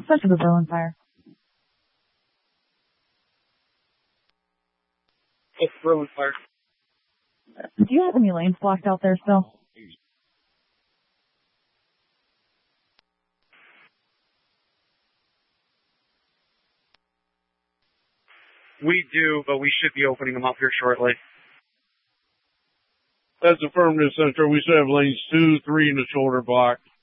Center to Berlin Fire. It's Berlin Fire. Do you have any lanes blocked out there still? We do, but we should be opening them up here shortly. That's affirmative, Central. We still have lanes 2, 3, and the shoulder blocked.